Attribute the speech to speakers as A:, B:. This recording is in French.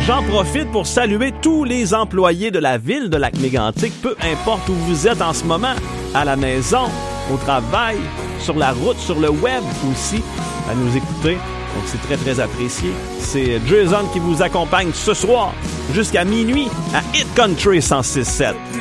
A: J'en profite pour saluer tous les employés de la ville de Lac-Mégantic, peu importe où vous êtes en ce moment, à la maison, au travail, sur la route, sur le web aussi, à nous écouter. Donc, c'est très, très apprécié. C'est Jason qui vous accompagne ce soir jusqu'à minuit à Hit Country 106.7.